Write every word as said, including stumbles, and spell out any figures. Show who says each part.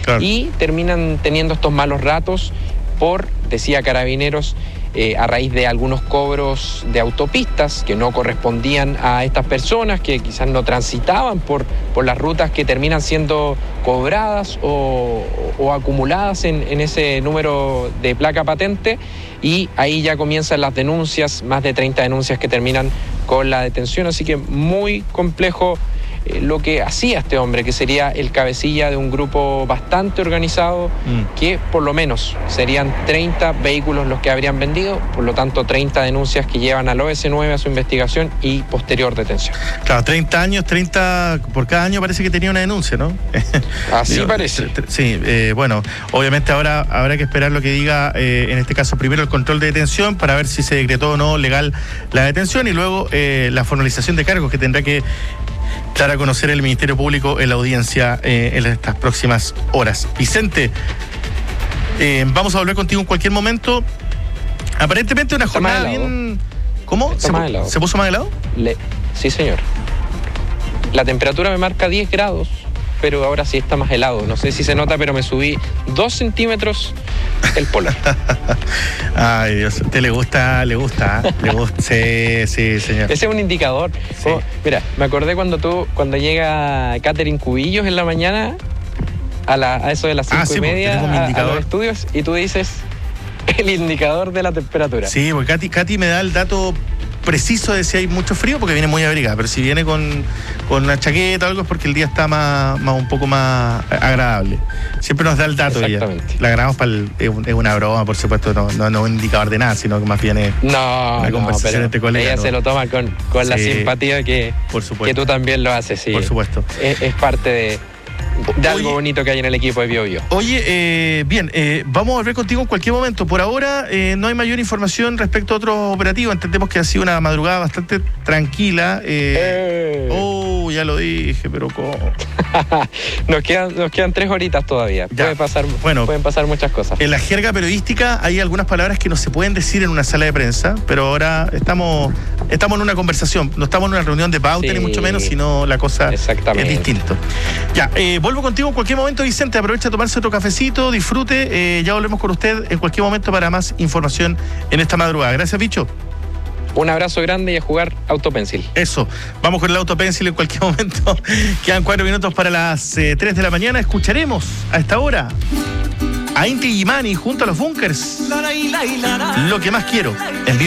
Speaker 1: claro.
Speaker 2: Y terminan teniendo estos malos ratos por, decía Carabineros, eh, a raíz de algunos cobros de autopistas que no correspondían a estas personas, que quizás no transitaban por, por las rutas que terminan siendo cobradas o, o acumuladas en, en ese número de placa patente, y ahí ya comienzan las denuncias, más de treinta denuncias que terminan con la detención, así que muy complejo eh, lo que hacía este hombre, que sería el cabecilla de un grupo bastante organizado, mm. que por lo menos serían treinta vehículos los que habrían vendido, por lo tanto treinta denuncias que llevan al O S nueve a su investigación y posterior detención.
Speaker 1: Claro, treinta años, treinta por cada año parece que tenía una denuncia, ¿no?
Speaker 2: Así Digo, parece.
Speaker 1: Sí, eh, bueno, obviamente ahora habrá que esperar lo que diga, eh, en este caso primero el control de detención para ver si se decretó o no legal la detención, y luego eh, la formalización de cargos que tendrá que dar a conocer el Ministerio Público en la audiencia eh, en estas próximas horas. Vicente, eh, vamos a volver contigo en cualquier momento. Aparentemente una
Speaker 2: Está
Speaker 1: jornada bien... ¿Cómo?
Speaker 2: Está
Speaker 1: ¿Se,
Speaker 2: más helado.
Speaker 1: ¿Se puso más helado?
Speaker 2: Le... Sí, señor. La temperatura me marca diez grados, pero ahora sí está más helado. No sé si se nota, pero me subí dos centímetros el polar.
Speaker 1: Ay, Dios, a usted le gusta, le gusta, le gusta. Sí, sí, señor.
Speaker 2: Ese es un indicador.
Speaker 1: Sí.
Speaker 2: Oh, mira, me acordé cuando tú, cuando llega Catherine Cubillos en la mañana, a, la, a eso de las cinco
Speaker 1: ah, sí,
Speaker 2: y media,
Speaker 1: un
Speaker 2: a, a
Speaker 1: indicador.
Speaker 2: los estudios, y tú dices el indicador de la temperatura.
Speaker 1: Sí, porque Katy, Katy me da el dato preciso de si hay mucho frío, porque viene muy abrigada, pero si viene con, con una chaqueta o algo es porque el día está más, más un poco más agradable. Siempre nos da el dato ella. La grabamos para el, es, un, es una broma, por supuesto, no, no, no es un indicador de nada, sino que más bien es
Speaker 2: no,
Speaker 1: una
Speaker 2: no,
Speaker 1: conversación entre colegas.
Speaker 2: Ella
Speaker 1: ¿no?
Speaker 2: se lo toma con, con sí, la simpatía que,
Speaker 1: por supuesto.
Speaker 2: que tú también lo haces, sí.
Speaker 1: Por supuesto.
Speaker 2: Es, es parte de... de algo
Speaker 1: oye,
Speaker 2: bonito que hay en el equipo de Bio Bio.
Speaker 1: Oye, eh, bien, eh, vamos a volver contigo en cualquier momento. Por ahora eh, no hay mayor información respecto a otros operativos. Entendemos que ha sido una madrugada bastante tranquila. Eh, eh. Oh, ya lo dije, pero ¿cómo?
Speaker 2: nos, quedan, nos quedan tres horitas todavía. Puede pasar,
Speaker 1: bueno,
Speaker 2: pueden pasar muchas cosas.
Speaker 1: En la jerga periodística hay algunas palabras que no se pueden decir en una sala de prensa, pero ahora estamos, estamos en una conversación. No estamos en una reunión de pauta, sí, ni mucho menos, sino la cosa es distinta. Ya, eh, vuelvo contigo en cualquier momento, Vicente. Aprovecha a tomarse otro cafecito, disfrute. Eh, ya volvemos con usted en cualquier momento para más información en esta madrugada. Gracias, Bicho.
Speaker 2: Un abrazo grande y a jugar Autopencil.
Speaker 1: Eso, vamos con el Autopencil en cualquier momento. Quedan cuatro minutos para las eh, tres de la mañana. Escucharemos a esta hora a Inti Illimani junto a los Bunkers. Lo que más quiero. En vivo.